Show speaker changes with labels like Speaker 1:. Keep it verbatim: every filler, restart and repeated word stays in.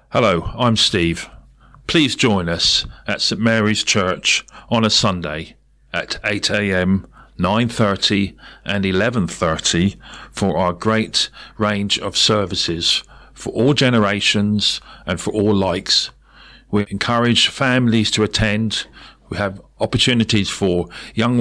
Speaker 1: Hello, I'm Steve. Please join us at St Mary's Church on a Sunday at eight a.m, nine thirty and eleven thirty for our great range of services for all generations and for all likes. We encourage families to attend. We have opportunities for young